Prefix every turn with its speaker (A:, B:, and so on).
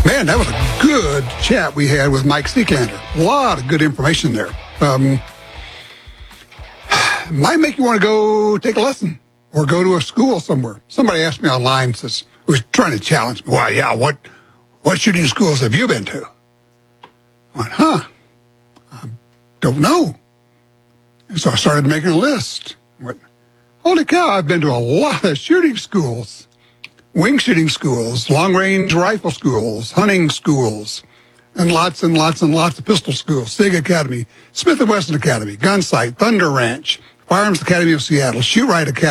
A: Man, that was a good chat we had with Mike Seeklander. A lot of good information there. Might make you want to go take a lesson or go to a school somewhere. Somebody asked me online, says, was trying to challenge me. Well, yeah, what shooting schools have you been to? I went, I don't know. And so I started making a list. I went, holy cow, I've been to a lot of shooting schools. Wing shooting schools, long-range rifle schools, hunting schools, and lots of pistol schools. SIG Academy, Smith & Wesson Academy, Gunsight, Thunder Ranch, Firearms Academy of Seattle, Shoot Right Academy.